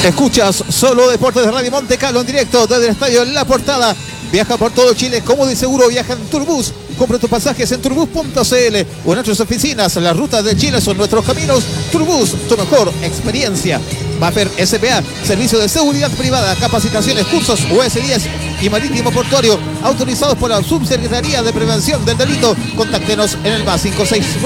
Escuchas Solo Deportes de Radio Monte Carlo en directo desde el estadio La Portada. Viaja por todo Chile cómodo y seguro. Viaja en Turbus. Compra tus pasajes en turbus.cl o en nuestras oficinas. Las rutas de Chile son nuestros caminos. Turbus, tu mejor experiencia. Mapper S.p.A. Servicio de seguridad privada, capacitaciones, cursos US-10 y marítimo portuario autorizados por la Subsecretaría de Prevención del Delito. Contáctenos en el más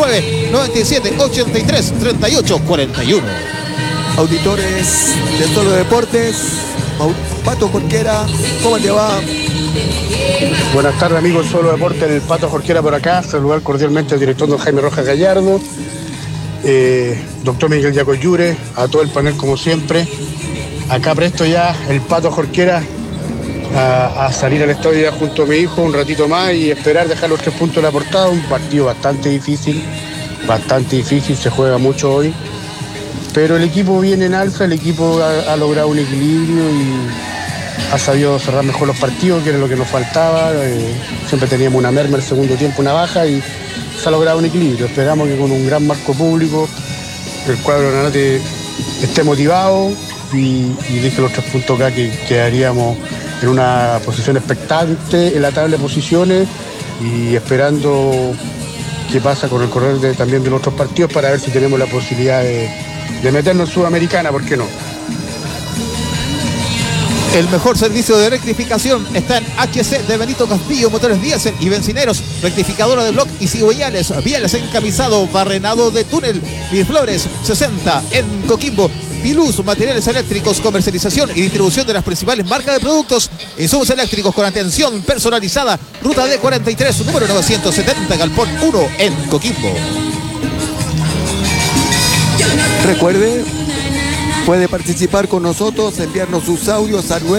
569-9783-3841. Auditores de Solo Deportes, Pato Jorquera, ¿cómo te va? Buenas tardes, amigos de Solo Deportes, el Pato Jorquera por acá. Saludar cordialmente al director don Jaime Rojas Gallardo, doctor Miguel Yacoyure, a todo el panel como siempre. Acá presto ya el Pato Jorquera a salir al estadio ya junto a mi hijo un ratito más y esperar dejar los 3 puntos en la portada. Un partido bastante difícil, se juega mucho hoy. Pero el equipo viene en alza, el equipo ha logrado un equilibrio y ha sabido cerrar mejor los partidos, que era lo que nos faltaba. Siempre teníamos una merma el segundo tiempo, una baja, y se ha logrado un equilibrio. Esperamos que con un gran marco público el cuadro granate esté motivado y deje los 3 puntos acá, que quedaríamos en una posición expectante en la tabla de posiciones y esperando qué pasa con el correr también de nuestros partidos para ver si tenemos la posibilidad de meternos en Sudamericana, ¿por qué no? El mejor servicio de rectificación está en HC de Benito Castillo, motores diésel y bencineros, rectificadora de bloc y cigüeñales, viales encamisado, barrenado de túnel, Mirflores 60 en Coquimbo. Piluz, materiales eléctricos, comercialización y distribución de las principales marcas de productos, insumos eléctricos con atención personalizada, ruta D43, número 970, Galpón 1 en Coquimbo. Recuerde, puede participar con nosotros, enviarnos sus audios al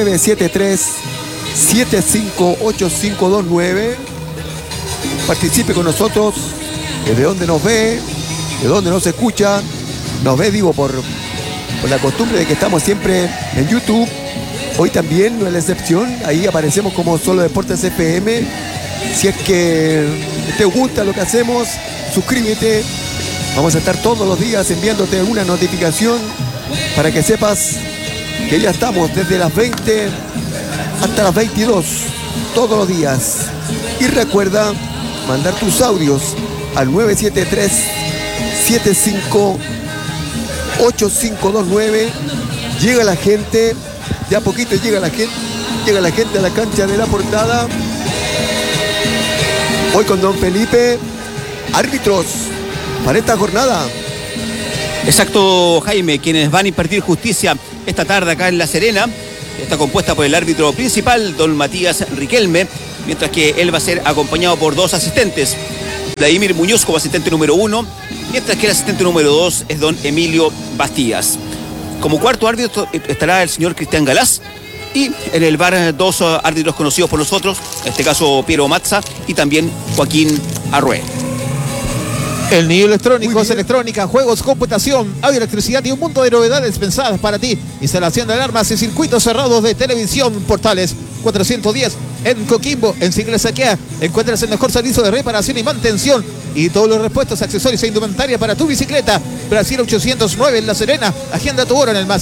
973-758529. Participe con nosotros, de dónde nos ve, de dónde nos escucha. Nos ve, digo, por la costumbre de que estamos siempre en YouTube. Hoy también no es la excepción, ahí aparecemos como Solo Deportes FM. Si es que te gusta lo que hacemos, suscríbete. Vamos a estar todos los días enviándote una notificación para que sepas que ya estamos desde las 20 hasta las 22, todos los días. Y recuerda mandar tus audios al 973-758529. Llega la gente, de a poquito llega la gente a la cancha de La Portada. Hoy con don Felipe, árbitros para esta jornada. Exacto, Jaime, quienes van a impartir justicia esta tarde acá en La Serena. Está compuesta por el árbitro principal, don Matías Riquelme, mientras que él va a ser acompañado por 2 asistentes. Vladimir Muñoz como asistente número 1, mientras que el asistente número 2 es don Emilio Bastías. Como cuarto árbitro estará el señor Cristian Galás, y en el bar 2 árbitros conocidos por nosotros, en este caso Piero Mazza y también Joaquín Arrué. El niño electrónico es electrónica, juegos, computación, audio, electricidad y un mundo de novedades pensadas para ti. Instalación de alarmas y circuitos cerrados de televisión. Portales 410 en Coquimbo, en Siglesaquea. Encuentras el mejor servicio de reparación y mantención y todos los repuestos, accesorios e indumentaria para tu bicicleta. Brasil 809 en La Serena. Agenda tu hora en el más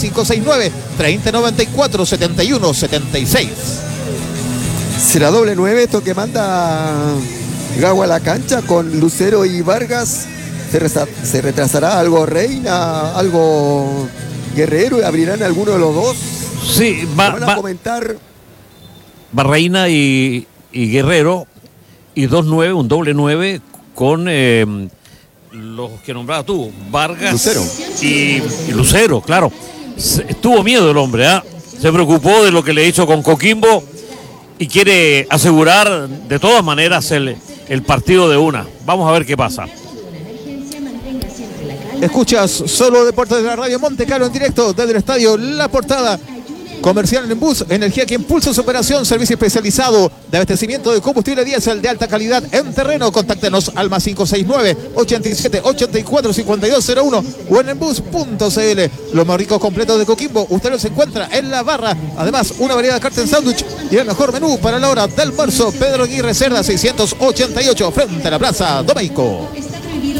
569-3094-7176. ¿Será doble 9 esto que manda Gago a la cancha con Lucero y Vargas? ¿Se retrasará algo Reina, algo Guerrero? ¿Abrirán alguno de los dos? Sí, van a comentar. Va Reina y Guerrero, y 2-9, un doble 9 con los que nombrabas tú, Vargas, Lucero y Lucero, claro. Tuvo miedo el hombre, ¿eh? Se preocupó de lo que le hizo con Coquimbo y quiere asegurar de todas maneras el partido de una. Vamos a ver qué pasa. Escuchas Solo Deportes de la Radio Monte Carlo en directo desde el estadio La Portada. Comercial en bus, energía que impulsa su operación, servicio especializado de abastecimiento de combustible diésel de alta calidad en terreno. Contáctenos al más 569-87-84-5201 o en enbus.cl. Los más ricos completos de Coquimbo, usted los encuentra en La Barra. Además, una variedad de carta en sándwich y el mejor menú para la hora del almuerzo. Pedro Aguirre Cerda 688, frente a la Plaza Domeico.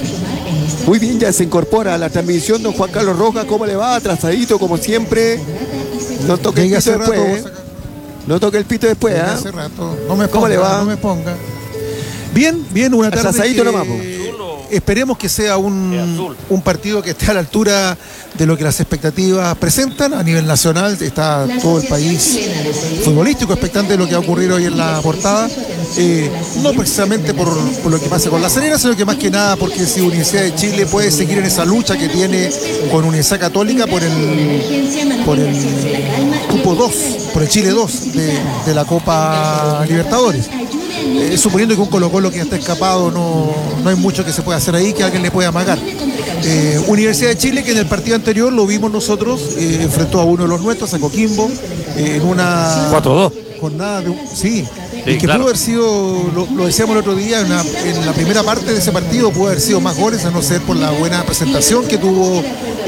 Muy bien, ya se incorpora a la transmisión don Juan Carlos Rojas. ¿Cómo le va? Atrasadito como siempre. No toque el Llegué pito hace rato, después. No toque el pito después, Llegué ¿ah? hace rato. No me ¿Cómo ponga, le va? no me ponga. Bien, una tarde Asadito que nomás, po. esperemos que sea un partido que esté a la altura de lo que las expectativas presentan. A nivel nacional está todo el país futbolístico expectante de lo que va a ocurrir hoy en la portada. No precisamente por lo que pase con La Serena, sino que más que nada porque si Universidad de Chile puede seguir en esa lucha que tiene con Universidad Católica por el cupo 2, por el Chile 2 de la Copa Libertadores. Suponiendo que un Colo-Colo que ya está escapado, no hay mucho que se pueda hacer ahí, que alguien le pueda amagar. Universidad de Chile, que en el partido anterior lo vimos nosotros, enfrentó a uno de los nuestros, a Coquimbo, en una 4-2. jornada de sí, Sí, y que claro. pudo haber sido, lo decíamos el otro día, en la primera parte de ese partido pudo haber sido más goles, a no ser por la buena presentación que tuvo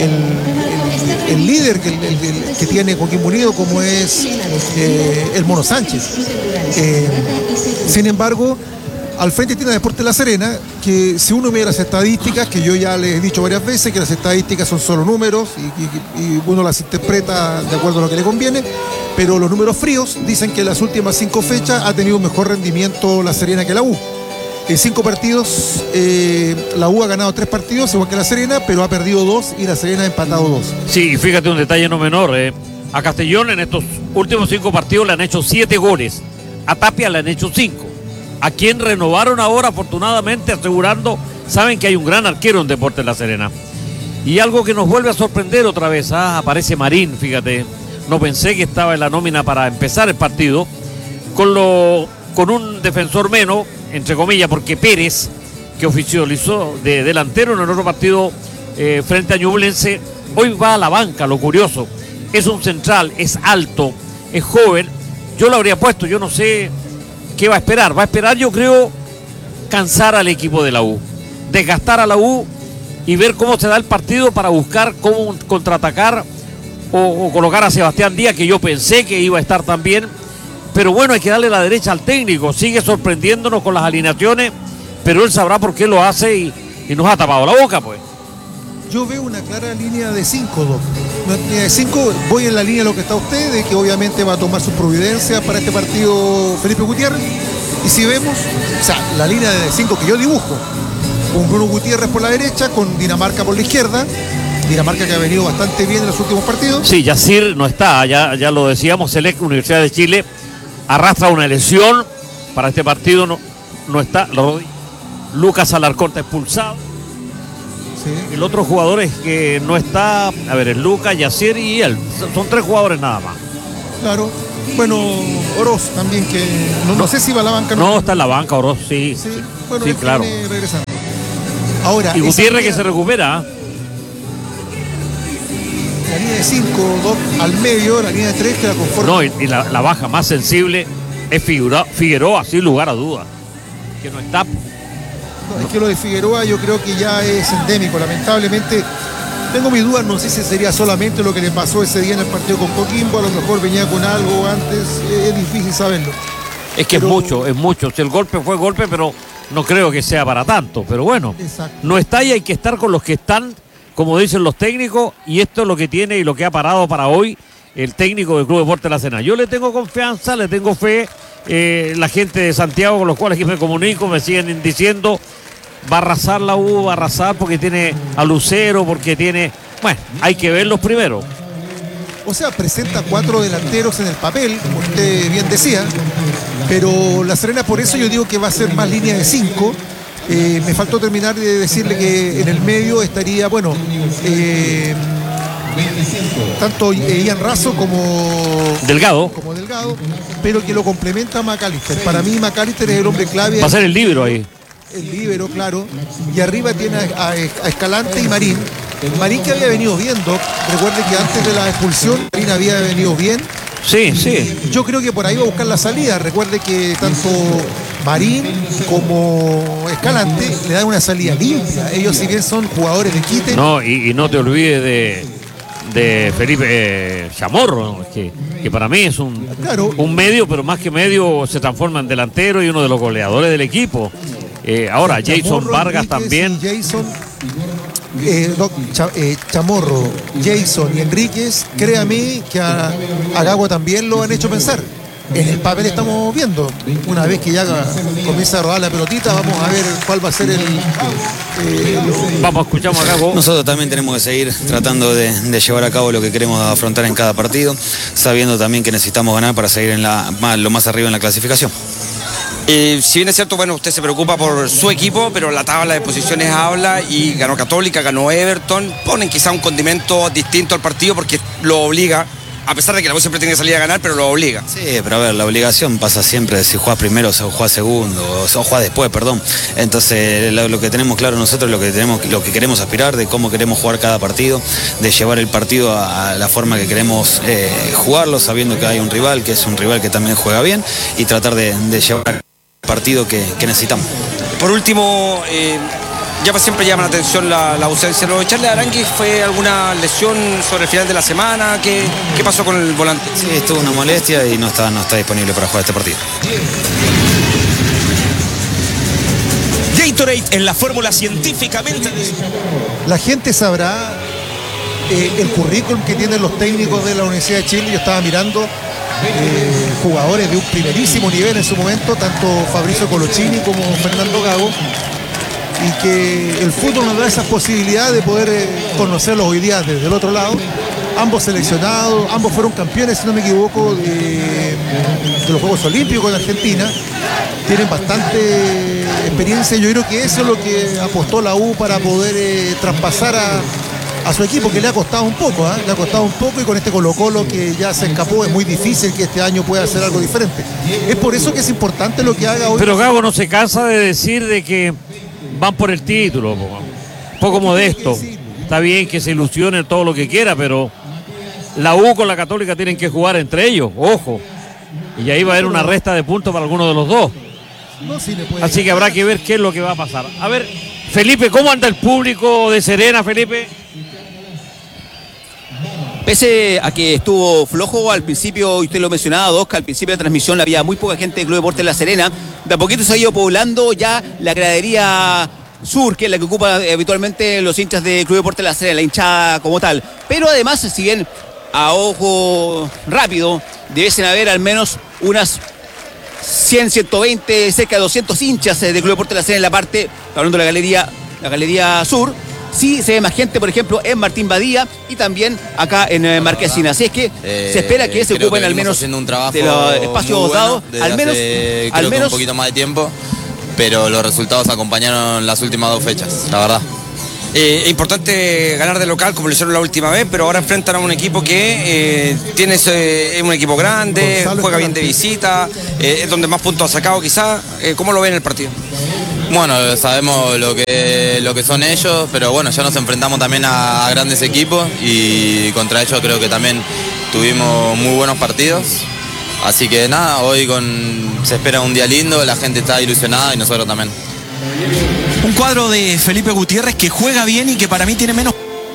el líder que tiene Coquimbo Unido, como es el Mono Sánchez. Sin embargo, al frente tiene Deportes La Serena, que si uno ve las estadísticas, que yo ya les he dicho varias veces, que las estadísticas son solo números y uno las interpreta de acuerdo a lo que le conviene, pero los números fríos dicen que en las últimas 5 fechas ha tenido un mejor rendimiento La Serena que la U. En 5 partidos, la U ha ganado 3 partidos, igual que La Serena, pero ha perdido 2 y La Serena ha empatado 2. Sí, y fíjate un detalle no menor. A Castellón en estos últimos 5 partidos le han hecho 7 goles. A Tapia le han hecho 5. A quien renovaron ahora, afortunadamente, asegurando, saben que hay un gran arquero en Deportes La Serena. Y algo que nos vuelve a sorprender otra vez, aparece Marín, fíjate. No pensé que estaba en la nómina para empezar el partido. Con un defensor menos, entre comillas, porque Pérez, que oficializó de delantero en el otro partido frente a Ñublense, hoy va a la banca, lo curioso. Es un central, es alto, es joven. Yo lo habría puesto, yo no sé qué va a esperar. Va a esperar, yo creo, cansar al equipo de la U, desgastar a la U y ver cómo se da el partido para buscar cómo contraatacar o colocar a Sebastián Díaz, que yo pensé que iba a estar también. Pero bueno, hay que darle la derecha al técnico. Sigue sorprendiéndonos con las alineaciones, pero él sabrá por qué lo hace y nos ha tapado la boca, pues. Yo veo una clara línea de 5, Doc. Una línea de 5, voy en la línea de lo que está usted, de que obviamente va a tomar sus providencias para este partido Felipe Gutiérrez. Y si vemos, o sea, la línea de 5 que yo dibujo, con Bruno Gutiérrez por la derecha, con Dinamarca por la izquierda. Dinamarca que ha venido bastante bien en los últimos partidos. Sí, Yacir no está, ya lo decíamos, Select Universidad de Chile arrastra una lesión para este partido, no está. Lucas Alarcón está expulsado. Sí. El otro jugador es que no está, a ver, es Lucas, Yacir y él. Son 3 jugadores nada más. Claro. Bueno, Oroz también, que no sé si va a la banca. No, está en la banca, Oroz, sí. Sí, bueno, sí, él claro. viene regresando. Ahora, Y Gutiérrez esa que se recupera. La línea de 5, 2 al medio, la línea de 3 que la conforma. No, y la baja más sensible es Figueroa, sin lugar a dudas. Que no está. No, es que lo de Figueroa yo creo que ya es endémico, lamentablemente. Tengo mis dudas, no sé si sería solamente lo que le pasó ese día en el partido con Coquimbo, a lo mejor venía con algo antes, es difícil saberlo. Es que Pero- es mucho. Si el golpe fue golpe, pero no creo que sea para tanto. Pero bueno, Exacto. no está y hay que estar con los que están, como dicen los técnicos, y esto es lo que tiene y lo que ha parado para hoy el técnico del Club Deportes La Serena. Yo le tengo confianza, le tengo fe. La gente de Santiago con los cuales me comunico me siguen diciendo va a arrasar la U, va a arrasar porque tiene a Lucero, porque tiene... Bueno, hay que verlos primero. O sea, presenta 4 delanteros en el papel, como usted bien decía, pero La Serena por eso yo digo que va a ser más línea de 5. Me faltó terminar de decirle que en el medio estaría, bueno, tanto Ian Razo como Delgado Delgado, pero que lo complementa McAllister. Para mí McAllister es el hombre clave. va a ser el libro ahí. El líbero, claro. Y arriba tiene a Escalante y Marín. Marín que había venido bien, Doc. Recuerde que antes de la expulsión, Marín había venido bien. Sí, sí. Yo creo que por ahí va a buscar la salida. Recuerde que tanto Marín como Escalante le dan una salida limpia. Ellos si bien son jugadores de quite. No, y no te olvides de Felipe Chamorro, que para mí es Claro. un medio, pero más que medio se transforma en delantero y uno de los goleadores del equipo. Ahora, Jason Chamorro, Vargas Enríquez también. y Jason. Chamorro, Jason y Enríquez, créame que a Gago también lo han hecho pensar. En el papel estamos viendo. Una vez que ya comienza a rodar la pelotita, vamos a ver cuál va a ser Vamos, escuchamos a Gago. Nosotros también tenemos que seguir tratando de llevar a cabo lo que queremos afrontar en cada partido, sabiendo también que necesitamos ganar para seguir en lo más arriba en la clasificación. Si bien es cierto, bueno, usted se preocupa por su equipo, pero la tabla de posiciones habla y ganó Católica, ganó Everton, ponen quizá un condimento distinto al partido porque lo obliga, a pesar de que la U siempre tiene que salir a ganar, pero lo obliga. Sí, pero a ver, la obligación pasa siempre si jugás primero o jugás segundo, o jugás después, perdón. Entonces, lo que tenemos claro nosotros, lo que queremos aspirar, de cómo queremos jugar cada partido, de llevar el partido a la forma que queremos jugarlo, sabiendo que hay un rival, que es un rival que también juega bien, y tratar de llevar partido que necesitamos. Por último, siempre llama la atención la ausencia. ¿Lo de Charles Aránguiz fue alguna lesión sobre el final de la semana? ¿Qué pasó con el volante? Sí, estuvo una molestia y no está disponible para jugar este partido. Gatorade en la fórmula científicamente. La gente sabrá el currículum que tienen los técnicos de la Universidad de Chile. Yo estaba mirando jugadores de un primerísimo nivel en su momento, tanto Fabrizio Colochini como Fernando Gago, y que el fútbol nos da esa posibilidad de poder conocerlos hoy día desde el otro lado. Ambos seleccionados, ambos fueron campeones, si no me equivoco, de los Juegos Olímpicos en Argentina. Tienen bastante experiencia. Yo creo que eso es lo que apostó la U para poder traspasar a su equipo, que le ha costado un poco, le ha costado un poco, y con este Colo-Colo que ya se escapó, es muy difícil que este año pueda hacer algo diferente. Es por eso que es importante lo que haga hoy. Pero Gago no se cansa de decir de que van por el título, un poco modesto. Está bien que se ilusione todo lo que quiera, pero la U con la Católica tienen que jugar entre ellos, ojo. Y ahí va a haber una resta de puntos para alguno de los dos. Así que habrá que ver qué es lo que va a pasar. A ver, Felipe, ¿cómo anda el público de Serena, Felipe? Pese a que estuvo flojo al principio, y usted lo mencionaba, Doc, al principio de la transmisión había muy poca gente del Club Deportes La Serena. De a poquito se ha ido poblando ya la gradería sur, que es la que ocupa habitualmente los hinchas del Club Deportes La Serena, la hinchada como tal. Pero además, si bien a ojo rápido debiesen haber al menos unas 100, 120, cerca de 200 hinchas del Club Deportes La Serena en la parte, hablando de la galería sur. Sí se ve más gente, por ejemplo, en Martín Badía y también acá en Marquesina. Así es que se espera que se ocupen al menos un trabajo de los espacios dados, al menos un poquito más de tiempo, pero los resultados acompañaron las últimas dos fechas, la verdad. Es importante ganar de local como lo hicieron la última vez, pero ahora enfrentan a un equipo que es un equipo grande, juega bien de visita, es donde más puntos ha sacado quizá. ¿Cómo lo ven en el partido? Bueno, sabemos lo que son ellos, pero bueno, ya nos enfrentamos también a grandes equipos y contra ellos creo que también tuvimos muy buenos partidos. Así que nada, hoy se espera un día lindo, la gente está ilusionada y nosotros también. Un cuadro de Felipe Gutiérrez que juega bien y que para mí tiene menos.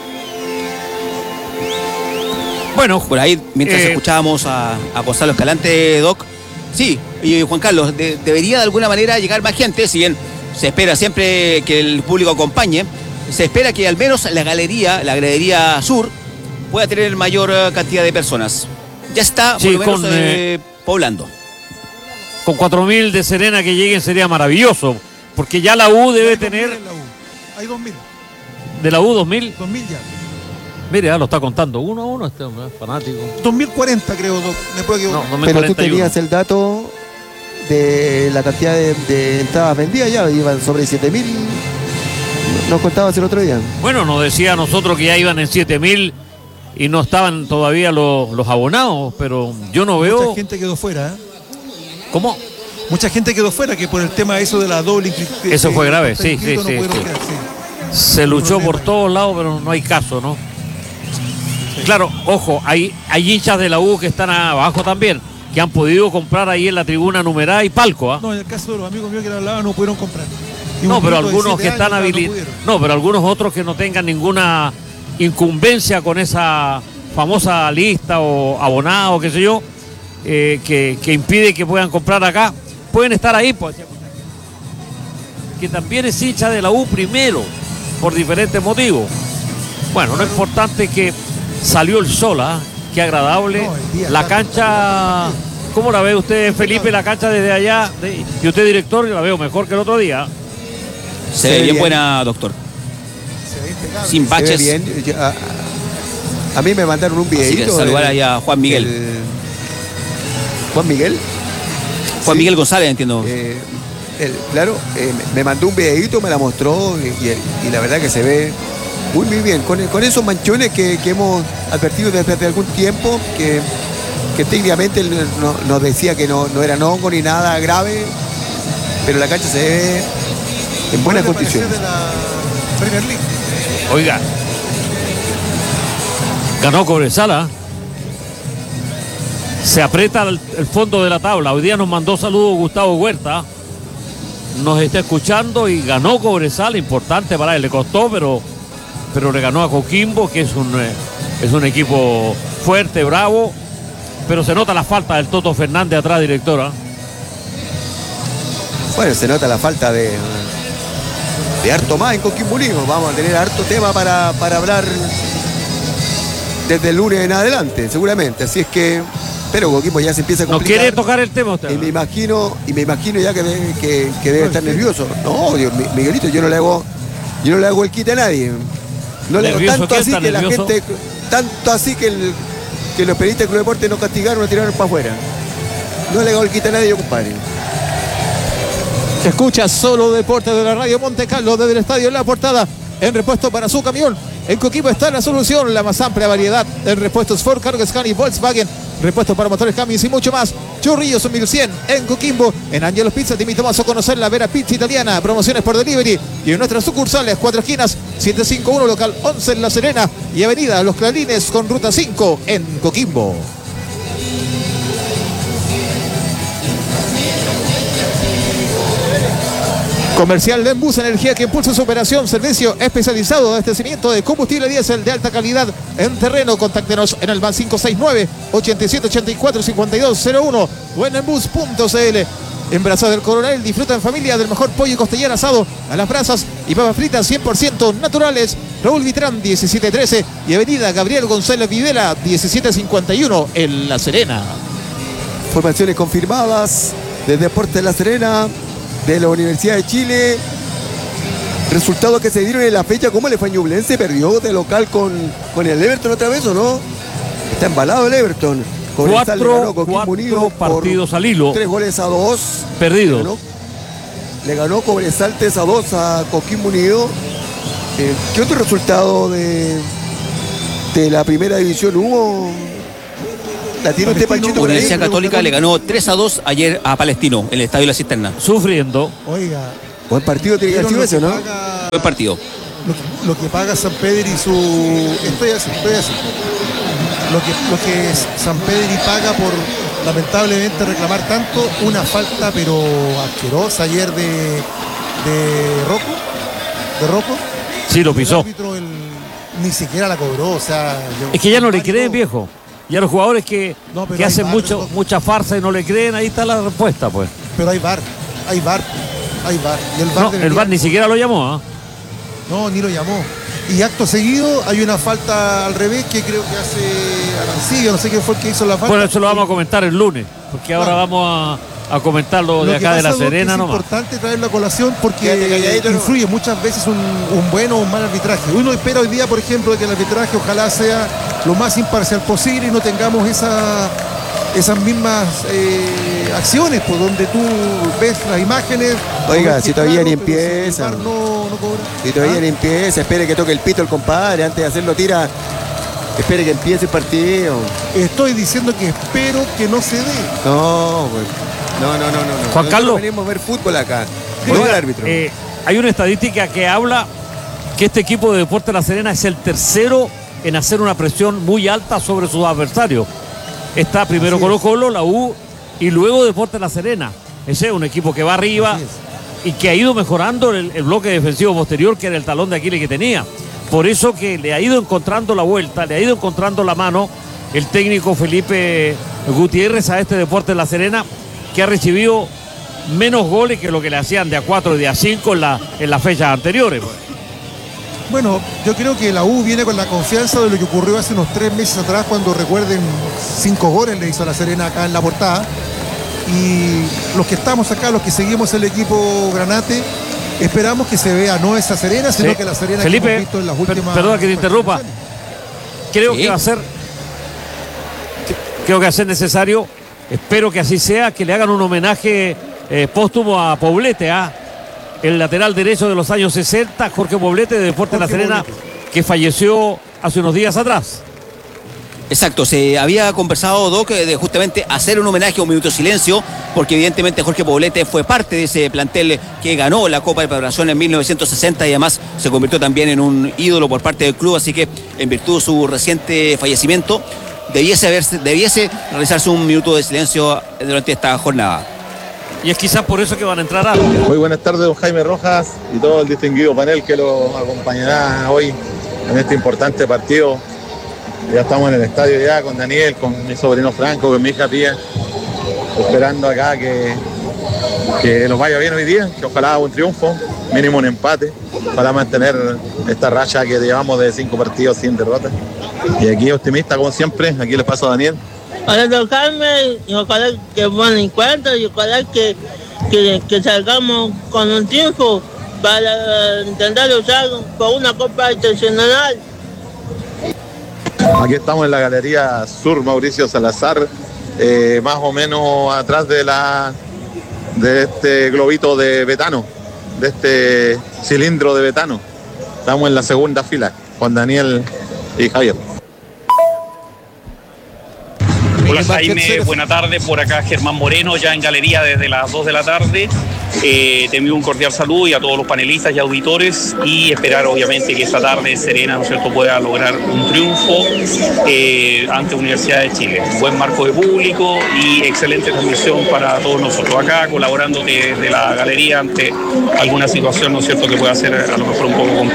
Bueno, por ahí, mientras escuchábamos a Gonzalo Escalante, Doc, sí, y Juan Carlos, debería de alguna manera llegar más gente, si bien se espera siempre que el público acompañe, se espera que al menos la gradería sur, pueda tener mayor cantidad de personas. Ya está, sí, por lo menos, poblando. Con 4.000 de Serena que lleguen sería maravilloso, porque ya la U debe tener... Hay 2.000. ¿De la U 2.000? 2.000 ya. Mire, ya lo está contando uno a uno, este hombre es fanático. 2.040 creo, me puedo equivocar. No, pero tú tenías el dato de la cantidad de entradas vendidas, ya iban sobre 7.000. Nos contabas el otro día. Bueno, nos decía a nosotros que ya iban en 7.000 y no estaban todavía los abonados, pero yo no veo... Mucha gente quedó fuera, ¿Cómo? Mucha gente quedó fuera, que por el tema eso de la doble... Eso fue grave, sí. Se luchó por todos lados, pero no hay caso, ¿no? Sí. Claro, ojo, hay hinchas de la U que están abajo también, que han podido comprar ahí en la tribuna numerada y palco, No, en el caso de los amigos míos que hablaban no pudieron comprar. No, pero algunos que están habilitados. No, pero algunos otros que no tengan ninguna incumbencia con esa famosa lista o abonado, qué sé yo, que impide que puedan comprar acá, pueden estar ahí, pues. Que también es hincha de la U primero. por diferentes motivos. Bueno, lo importante es que salió el sol, ¿ah? Qué agradable. La cancha, ¿cómo la ve usted, Felipe, la cancha desde allá? Y usted, director, la veo mejor que el otro día. Se ve bien buena, doctor. Sin baches. Se ve bien. A mí me mandaron un videito. Así que saludar ahí a Juan Miguel. ¿Juan Miguel? Juan Miguel González, entiendo. Claro, me mandó un videito, me la mostró y la verdad que se ve muy bien. Con esos manchones que hemos advertido desde algún tiempo, que técnicamente nos decía que no eran hongo ni nada grave, pero la cancha se ve en buenas condiciones. De la Premier League. Oiga, ganó Cobresal. Se aprieta el fondo de la tabla. Hoy día nos mandó saludos Gustavo Huerta. Nos está escuchando y ganó Cobresal, importante para él. Le costó, pero le ganó a Coquimbo, que es un equipo fuerte, bravo. Pero se nota la falta del Toto Fernández atrás, directora. Bueno, se nota la falta de harto más en Coquimbo Unido. Vamos a tener harto tema para hablar desde el lunes en adelante, seguramente. Así es que, pero Coquimbo ya se empieza a complicar. ¿No quiere tocar el tema usted? Y me imagino ya que debe estar nervioso. No, Dios, Miguelito, yo no le hago el quite a nadie. No le hago tanto así que nervioso? La gente, tanto así que los periodistas del Club Deporte nos castigaron, nos tiraron para afuera. No le hago el quite a nadie, yo, compadre. Escucha Solo Deportes de la Radio Monte Carlo desde el estadio La Portada. En repuesto para su camión, en Coquimbo está la solución, la más amplia variedad en repuestos Ford, Cargo, Scania y Volkswagen. Repuestos para motores, camiones y mucho más. Chorrillos 1100 en Coquimbo. En Angelos Pizza te invitamos a conocer la Vera Pizza Italiana. Promociones por delivery. Y en nuestras sucursales, 4 esquinas, 751 local 11 en La Serena. Y avenida Los Clarines con ruta 5 en Coquimbo. Comercial Lembus, energía que impulsa su operación, servicio especializado de abastecimiento de combustible diésel de alta calidad en terreno. Contáctenos en el más 569-8784-5201 o en lembus.cl. En Brazos del Coronel disfruta en familia del mejor pollo costellar asado a las brasas y papas fritas 100% naturales. Raúl Vitrán 1713 y avenida Gabriel González Videla 1751 en La Serena. Formaciones confirmadas de Deportes de La Serena, de la Universidad de Chile. Resultados que se dieron en la fecha. ¿Cómo le fue a Ñublense? Perdió de local con el Everton otra vez, ¿o no? Está embalado el Everton. Cuatro partidos al hilo. 3-2 perdidos. Le ganó Cobresal 3-2 a Coquimbo Unido. ¿Qué otro resultado de la primera división hubo? La tiene usted, Panchito. Universidad Católica le ganó 3-2 ayer a Palestino en el Estadio La Cisterna. Sufriendo. Oiga. Buen partido tiene que ser ese, ¿no? Buen partido. Lo que paga San Pedro y su... Estoy así. Lo que San Pedro paga por lamentablemente reclamar tanto, una falta pero asquerosa ayer de Rocco. Sí, lo pisó. El árbitro ni siquiera la cobró, o sea... Es que ya no le creen, viejo. Y a los jugadores que hacen mucha farsa y no le creen, ahí está la respuesta, pues. Pero hay VAR. Y el VAR ni siquiera lo llamó, ¿eh? No, ni lo llamó. Y acto seguido hay una falta al revés que creo que hace Arancillo, no sé quién fue el que hizo la falta. Bueno, eso lo vamos a comentar el lunes, porque ahora vamos a comentar lo de acá de La Serena nomás. Es importante traerlo a colación porque influye muchas veces un buen o un mal arbitraje. Uno espera hoy día, por ejemplo, que el arbitraje ojalá sea lo más imparcial posible y no tengamos esas mismas acciones, por donde tú ves las imágenes. Oiga, si todavía ni empieza. Si todavía ni empieza, espere que toque el pito el compadre, antes de hacerlo tira. Espere que empiece el partido. Estoy diciendo que espero que no se dé. No, pues. No. Juan Carlos. Venimos a ver fútbol acá. No el árbitro. Hay una estadística que habla que este equipo de Deportes La Serena es el tercero en hacer una presión muy alta sobre sus adversarios. Está primero Colo-Colo, la U y luego Deportes La Serena. Ese es un equipo que va arriba y que ha ido mejorando el bloque defensivo posterior, que era el talón de Aquiles que tenía. Por eso que le ha ido encontrando la vuelta, le ha ido encontrando la mano el técnico Felipe Gutiérrez a este Deportes La Serena, que ha recibido menos goles que lo que le hacían de a 4 y de a 5 en las fechas anteriores. Bueno, yo creo que la U viene con la confianza de lo que ocurrió hace unos 3 meses atrás, cuando recuerden 5 goles le hizo a La Serena acá en La Portada. Y los que estamos acá, los que seguimos el equipo Granate, esperamos que se vea no esa Serena, sino que la Serena Felipe, que hemos visto en las últimas... Perdona que te interrumpa. Creo que va a ser necesario, espero que así sea, que le hagan un homenaje póstumo a Poblete, el lateral derecho de los años 60, Jorge Poblete, de Deportes La Serena, que falleció hace unos días atrás. Exacto, se había conversado, Doc, de justamente hacer un homenaje, un minuto de silencio, porque evidentemente Jorge Poblete fue parte de ese plantel que ganó la Copa de Federación en 1960 y además se convirtió también en un ídolo por parte del club, así que en virtud de su reciente fallecimiento debiese realizarse un minuto de silencio durante esta jornada. Y es quizás por eso que van a entrar a... Muy buenas tardes, don Jaime Rojas y todo el distinguido panel que lo acompañará hoy en este importante partido. Ya estamos en el estadio ya con Daniel, con mi sobrino Franco, con mi hija Pía, esperando acá que nos vaya bien hoy día, que ojalá un triunfo, mínimo un empate, para mantener esta racha que llevamos de 5 partidos sin derrota. Y aquí optimista como siempre, aquí les paso a Daniel. Hola, don Jaime, y ojalá que buen encuentro y ojalá que salgamos con un triunfo para intentar luchar por una Copa Internacional. Aquí estamos en la Galería Sur Mauricio Salazar, más o menos atrás de este globito de betano, de este cilindro de betano. Estamos en la segunda fila con Daniel y Javier. Hola Jaime, buena tarde, por acá Germán Moreno, ya en galería desde las 2 de la tarde. Te envío un cordial saludo y a todos los panelistas y auditores y esperar obviamente que esta tarde Serena, ¿no es cierto?, pueda lograr un triunfo ante Universidad de Chile. Buen marco de público y excelente transmisión para todos nosotros acá, colaborando desde la galería ante alguna situación, ¿no es cierto?, que pueda ser a lo mejor un poco complicada.